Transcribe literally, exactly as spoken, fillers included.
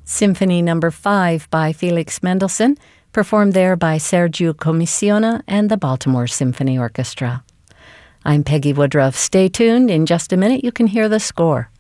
Symphony Number five by Felix Mendelssohn, performed there by Sergio Commissiona and the Baltimore Symphony Orchestra. I'm Peggy Woodruff. Stay tuned. In just a minute, you can hear the score.